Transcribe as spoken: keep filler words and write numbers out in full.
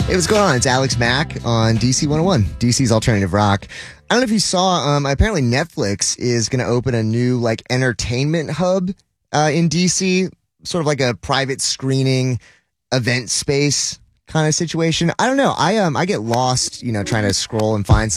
Hey, what's going on? It's Alex Mack on D C one oh one, D C's Alternative Rock. I don't know if you saw, um, apparently Netflix is going to open a new, like, entertainment hub uh, in D C, sort of like a private screening event space kind of situation. I don't know. I um I get lost, you know, trying to scroll and find